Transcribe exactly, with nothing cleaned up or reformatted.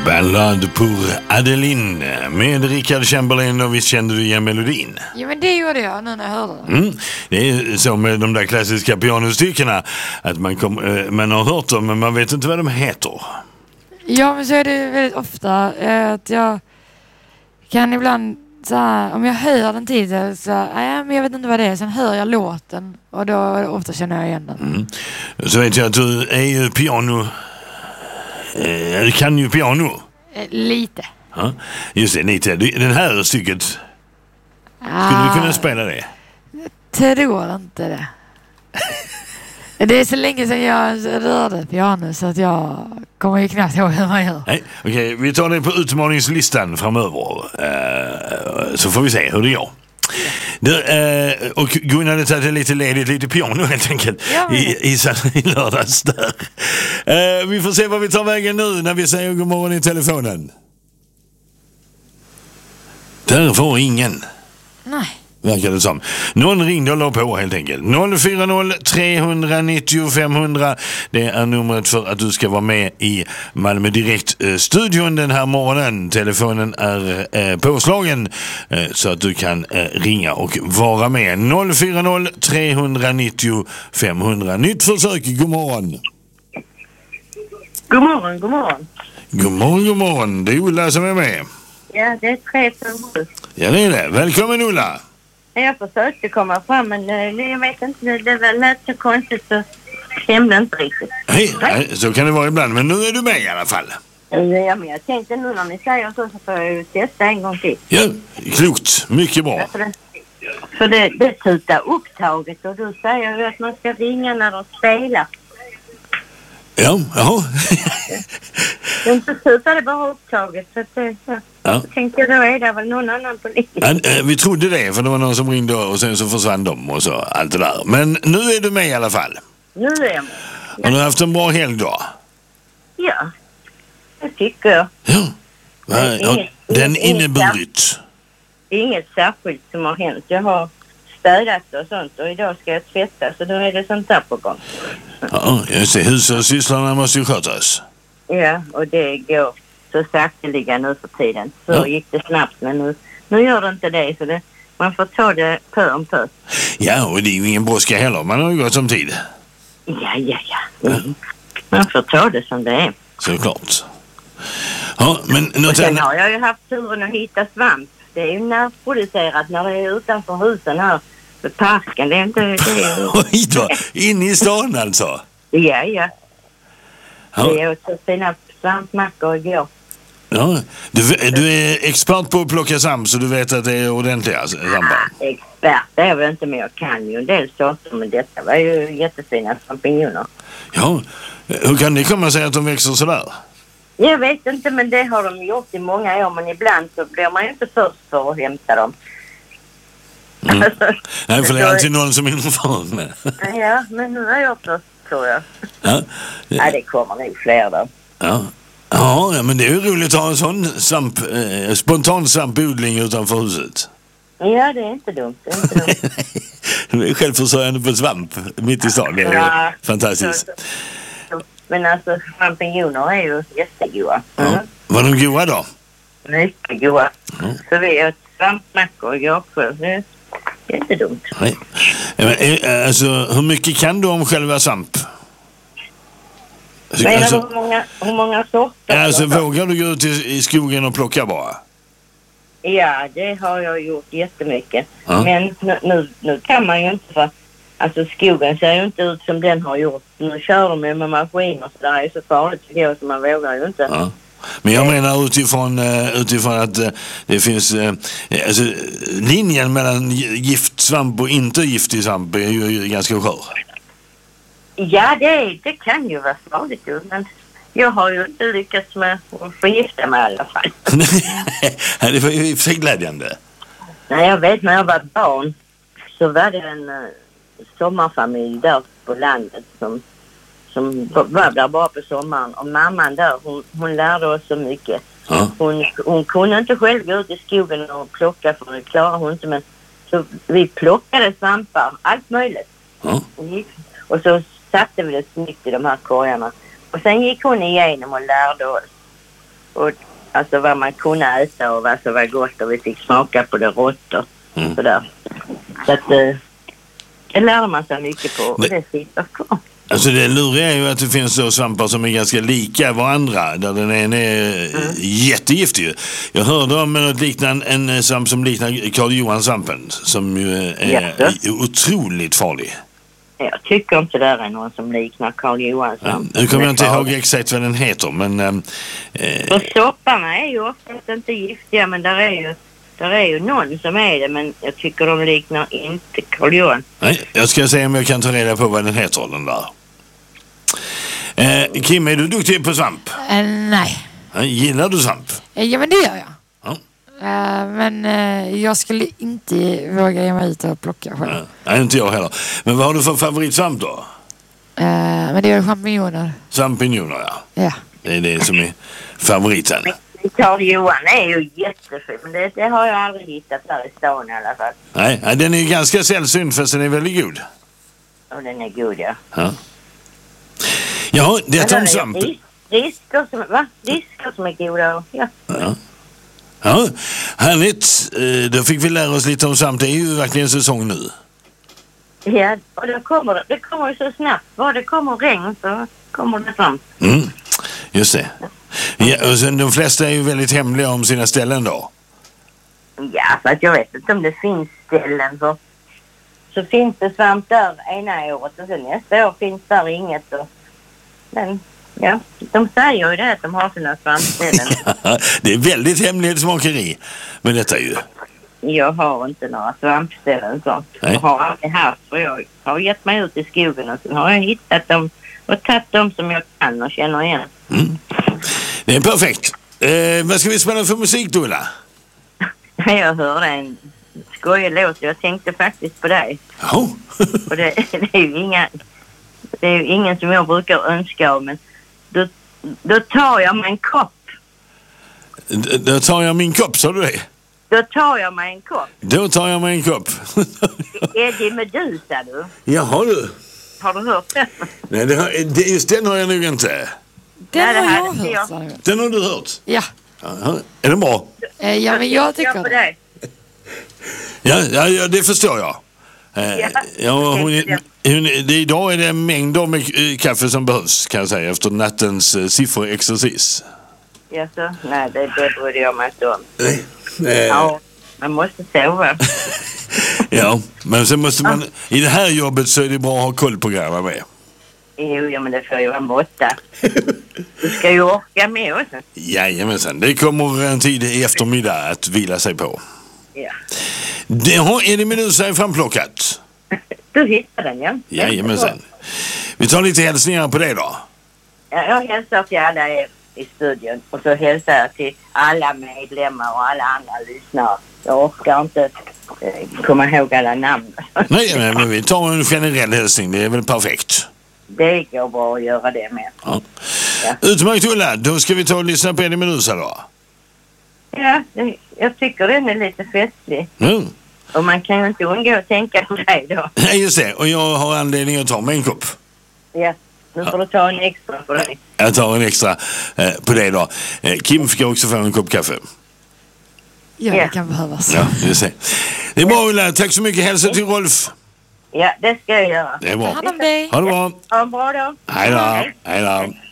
Ballad pour Adeline med Richard Chamberlain, och visst kände du igen melodin? Ja, men det gjorde jag nu när jag hörde den. Mm. Det är så med de där klassiska pianostyckena att man, kom, eh, man har hört dem men man vet inte vad de heter. Ja, men så är det väldigt ofta eh, att jag kan ibland så här, om jag hör den tidigare så nej, men jag vet inte vad det är, sen hör jag låten och då ofta känner jag igen den. Mm. Så vet jag att du är ju piano eh, kan ju piano. Eh, lite. Ja, just det, lite. Den här stycket, skulle Ah, du kunna spela det? tror inte det. Det är så länge sedan jag rörde piano så att jag kommer ju knappt ihåg hur man gör. Nej, okej, okay, vi tar det på utmaningslistan framöver. Uh, så får vi se hur det går. Du, uh, och Gunnar hade tagit lite ledigt, lite piano helt enkelt, ja, i, i, i lördags där. Uh, vi får se vad vi tar vägen nu när vi säger god morgon i telefonen. Där var ingen. Nej. Verkar det som. Någon ringde och la på helt enkelt. noll fyra noll tre nio noll fem hundra. Det är numret för att du ska vara med i Malmö Direkt-studion den här morgonen. Telefonen är eh, påslagen eh, så att du kan eh, ringa och vara med. noll fyra noll tre nio noll fem hundra. Nytt försök. God morgon. God morgon, god morgon. God morgon, god morgon. Det är Ulla som är med. Ja, det är tre för Ja, det är det. Välkommen Ulla. Jag försökte komma fram men det, jag vet inte, det, det var lät så konstigt så stämde inte riktigt. Nej, nej, så kan det vara ibland, men nu är du med i alla fall. Ja, men jag tänkte nu när ni säger så så får jag ju testa en gång till. Ja, klokt. Mycket bra. För det, för det, det tutar upptaget och du säger ju att man ska ringa när de spelar. Ja, ja. Inte tutar det bara upptaget så att det, ja. Ja. Så tänkte jag då är det väl någon annan på livet. Ja, vi trodde det, för det var någon som ringde och sen så försvann de och så allt det där. Men nu är du med i alla fall. Nu är jag med. Ja. Har du haft en bra helg då? Ja, det tycker jag. Ja, ja, ja inget, den inget, inneburit. Inget särskilt som har hänt. Jag har städat och sånt och idag ska jag tvätta så då är det sånt där på gång. Ja, jag ser. Hushållssysslarna måste ju skötas. Ja, och det går så sakteliga nu för tiden. Så ja. Gick det snabbt men nu, nu gör det inte det så det, man får ta det pö om pö. Ja, och det är ju ingen brådska heller. Man har ju gått som tid. Ja, ja, ja. Mm. Man får ta det som det är. Såklart. Ja, men nu och sen ten... har jag ju haft turen att hitta svamp. Det är ju närproducerat när det är utanför husen här. För parken, det är inte... Det är... Oj då, inne i stan alltså? Ja, ja. Ja. Det är också fina svampmackor igår. Ja, du, du är expert på att plocka svamp så du vet att det är ordentliga svampar. Ja, expert är jag väl inte, men jag kan ju en del sorter, men detta var ju jättefina champinjoner. Ja, hur kan det komma sig att de växer sådär? Jag vet inte, men det har de gjort i många år, men ibland så blir man ju inte först för att hämta dem. Mm. Alltså, nej, för det är alltid någon som är inför med. Ja, men nu är jag först, tror jag. Ja, ja det kommer nog fler då. Ja. Ja, men det är ju roligt att ha en sån svamp, eh, spontan svampodling utanför huset. Ja, det är inte dumt. Det är inte dumt. Du är självförsörjande på svamp mitt i stan. Det är ja, fantastiskt. Så, men alltså, champinjoner är ju jättegoda. Mm. Ja. Var de goda då? Mycket goda. Mm. Så vi åt svampmackor igår kväll. Det är jättedumt. Nej. Men, alltså, hur mycket kan du om själva svamp? Men alltså, hur många, hur många sorter? Alltså, vågar du gå ut i, i skogen och plocka bara? Ja, det har jag gjort jättemycket. Ja. Men nu, nu, nu kan man ju inte för... Alltså skogen ser ju inte ut som den har gjort. Nu kör de ju med maskiner så det är så farligt att gå så man vågar ju inte. Ja. Men jag menar utifrån, uh, utifrån att uh, det finns... Uh, alltså, linjen mellan giftsvamp och inte giftig svamp är ju ganska skör. Ja, det, det kan ju vara farligt ju, men jag har ju inte lyckats med att förgifta mig i alla fall. Det var ju för glädjande. Nej, jag vet när jag var barn så var det en uh, sommarfamilj där på landet som, som var där bara på sommaren. Och mamman där, hon, hon lärde oss så mycket. Ja. Hon, hon kunde inte själv gå ut i skogen och plocka för det klarar hon inte. Men så vi plockade svampar, allt möjligt. Ja. Och så satte vi det snyggt i de här korgarna. Och sen gick hon igenom och lärde oss. och alltså vad man kunde äta och vad som var gott, och vi fick smaka på det rått och Mm. sådär. Så att eh, det lärde man sig mycket på, och Det- det sitter kvar. Alltså det luriga är ju att det finns då svampar som är ganska lika varandra, där den ena är mm. jättegiftig. Jag hörde om något liknande, en svamp som liknar Karl Johan-svampen, som ju är Jätte. otroligt farlig. Jag tycker inte det är någon som liknar Karl Johansson. Nu kommer jag inte ihåg exakt vad den heter, men... Eh, Och sopparna är ju oftast inte giftiga, men där är ju, där är ju någon som är det, men jag tycker de liknar inte Karl Johan. nej, jag ska se om jag kan ta reda på vad den heter, den där. Eh, Kim, är du duktig på svamp? Eh, nej. Eh, Gillar du svamp? Eh, Ja, men det gör jag. Ja. Eh, men eh, jag skulle inte våga ge mig ut och plocka själv. Eh, nej, inte jag heller. Men vad har du för favoritsvamp då? Eh, men det är champinjoner. Svampinjoner, ja. Ja. Det är det som är favoriten. Karl Johan är ju jättefin, men det, det har jag aldrig hittat här i stan i alla fall. Nej, nej, den är ju ganska sällsynt, för den är väldigt god. Och den är god, ja. Ja, ja det Men tar om där är svamp. ris- Risker som, va? Risker som är goda, ja. Ja. Ja, härligt. Eh, Då fick vi lära oss lite om svamp. Det är ju verkligen säsong nu. Ja, och det kommer, det kommer ju så snabbt. Bara det kommer regn så kommer det fram. Mm, just det. Ja, och sen, de flesta är ju väldigt hemliga om sina ställen då. Ja, för att jag vet inte om det finns ställen för så finns det svamp där ena året och sen nästa år finns där inget. Och, men ja, de säger ju det att de har sina svampställen. Det är väldigt hemlighetsmakeri med detta ju. Jag har inte några svampställen så. Nej. Jag har aldrig haft, för jag har gett mig ut i skogen och sen har jag hittat dem och tagit dem som jag kan och känner igen. Mm. Det är perfekt. Eh, vad ska vi spela för musik då, Ulla? Jag hörde en skojig låt och jag tänkte faktiskt på dig. Ja. Och det, det är ju inga, det är ju ingen som jag brukar önska av, men då, då tar jag mig en kopp. D- Då tar jag min kopp, sa du det? Då tar jag mig en kopp. Då tar jag mig en kopp. Eddie Meduza, du. Jaha du. Har du hört det? Nej, det har, det, just den har jag nog inte. Den Nej, det har här jag är inte jag. hört. sa jag. Den har du hört? Ja. Jaha. Är den bra? Eh, ja, men jag tänkte tycker på det. dig. Ja, ja, ja, det förstår jag. Eh, Ja, ja, hon, tänkte är- hon, det, idag är det mängder med eh, kaffe som behövs, kan jag säga, efter nattens eh, sifferexercis. Ja, så. Nej, det, det brydde jag mig inte om. Nej. Eh, Ja, man måste sova. ja, men sen måste man... I det här jobbet så är det bra att ha koll på grejerna med. Jo, ja, men det får ju vara borta. Du ska ju orka med också. Jajamensan, det kommer en tid i eftermiddag att vila sig på. Ja. Det har Eddie Meduza framplockat. Du hittade den, ja. Jajamensan. Vi tar lite hälsningar på det då. Ja, jag hälsar till alla er i studion och så hälsar jag till alla medlemmar och alla andra lyssnare. Jag orkar inte eh, komma ihåg alla namn. Nej, men, men vi tar en generell hälsning, det är väl perfekt. Det går bra att göra det med. Ja. Ja. Utmärkt, Ulla, då ska vi ta och lyssna på Eddie Meduza då. Ja, det, jag tycker den är lite festlig. Mm. Och man kan ju inte undgå att tänka på dig då. Nej, just det. Och jag har anledning att ta mig en kopp. Ja, nu får du ta en extra på dig. Jag tar en extra eh, på det då. Eh, Kim ska också få en kopp kaffe. Ja, Ja. det kan behövas. Ja, det ser. Det är bra, Ulla. Tack så mycket. Hälsa till Rolf. Ja, det ska jag göra. Det är Ta bra. hand om dig. Ha det bra. Ha en bra dag. Hej då. Hej då.